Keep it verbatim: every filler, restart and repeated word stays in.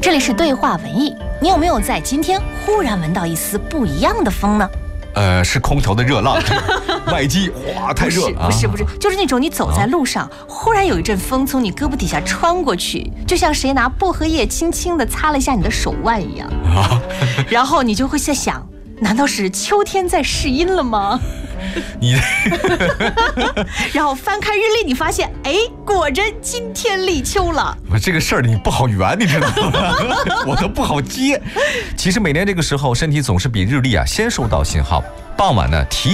这里是对话文艺，你有没有在今天忽然闻到一丝不一样的风呢？ 呃，是空调的热浪，外机哇太热了。 不是不是不是，就是那种你走在路上，忽然有一阵风从你胳膊底下穿过去，就像谁拿薄荷叶轻轻地擦了一下你的手腕一样。啊、然后你就会在想，难道是秋天在试阴了吗？ 你， 然后翻开日历，你发现，哎，果真今天立秋了。 我这个事儿你不好圆，你知道吗？我都不好接。其实每年这个时候，身体总是比日历啊先收到信号，傍晚呢提